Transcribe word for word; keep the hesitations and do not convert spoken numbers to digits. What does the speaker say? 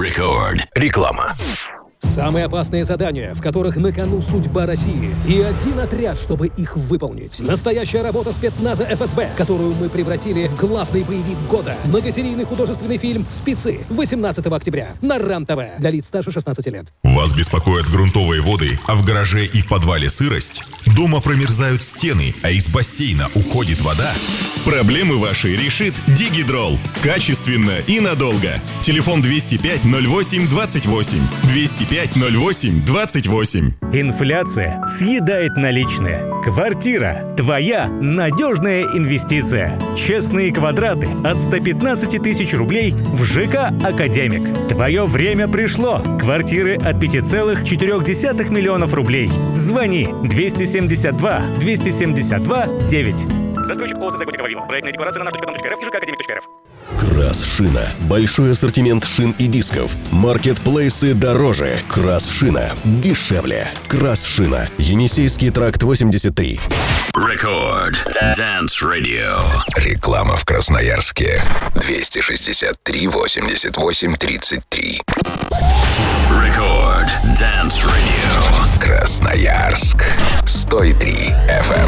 Рекорд. Реклама. Самые опасные задания, в которых на кону судьба России. И один отряд, чтобы их выполнить. Настоящая работа спецназа эф эс бэ, которую мы превратили в главный боевик года. Многосерийный художественный фильм «Спецы» восемнадцатого октября на РАН-ТВ для лиц старше шестнадцати лет. Вас беспокоят грунтовые воды, а в гараже и в подвале сырость? Дома промерзают стены, а из бассейна уходит вода? Проблемы ваши решит Дигидрол. Качественно и надолго. Телефон двести пять ноль восемь двадцать восемь. двести пять ноль восемь двадцать восемь. Инфляция съедает наличные. Квартира – твоя надежная инвестиция. Честные квадраты от ста пятнадцати тысяч рублей в ЖК «Академик». Твое время пришло. Квартиры от пяти целых четырёх десятых миллионов рублей. Звони двести семьдесят два двести семьдесят два девять. Застройщик ООО «Заготика Вавилон». Проектная декларация на наш точка ком точка рф и ЖК «Академик» точка рф. Красшина. Большой ассортимент шин и дисков. Маркетплейсы дороже. Красшина. Дешевле. Красшина. Енисейский тракт восемьдесят три. Рекорд. Dance Radio. Реклама в Красноярске. двести шестьдесят три восемьдесят восемь тридцать три.